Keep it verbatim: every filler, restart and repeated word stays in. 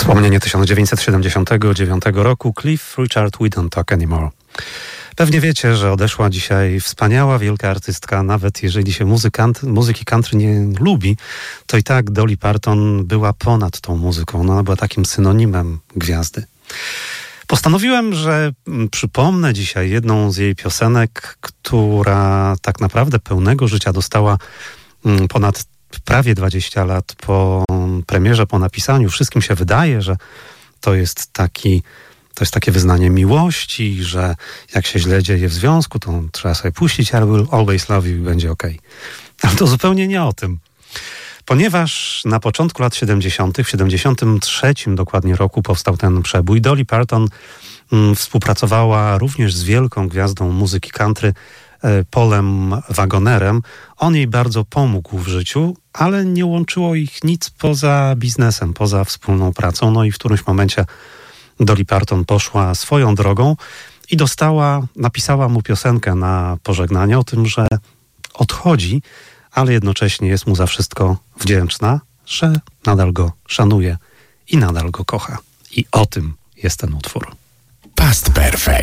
Wspomnienie tysiąc dziewięćset siedemdziesiątego dziewiątego roku, Cliff Richard We Don't Talk Anymore. Pewnie wiecie, że odeszła dzisiaj wspaniała, wielka artystka. Nawet jeżeli się muzykant, muzyki country nie lubi, to i tak Dolly Parton była ponad tą muzyką. Ona była takim synonimem gwiazdy. Postanowiłem, że przypomnę dzisiaj jedną z jej piosenek, która tak naprawdę pełnego życia dostała ponad prawie dwadzieścia lat po premierze, po napisaniu. Wszystkim się wydaje, że to jest taki, to jest takie wyznanie miłości, że jak się źle dzieje w związku, to trzeba sobie puścić I will always love you i będzie okej. Ale to zupełnie nie o tym. Ponieważ na początku lat siedemdziesiątych, w siedemdziesiątym trzecim dokładnie roku powstał ten przebój, Dolly Parton mm, współpracowała również z wielką gwiazdą muzyki country, Paulem Wagonerem. On jej bardzo pomógł w życiu, ale nie łączyło ich nic poza biznesem, poza wspólną pracą. No i w którymś momencie Dolly Parton poszła swoją drogą i dostała, napisała mu piosenkę na pożegnanie o tym, że odchodzi, ale jednocześnie jest mu za wszystko wdzięczna, że nadal go szanuje i nadal go kocha. I o tym jest ten utwór. Past Perfect.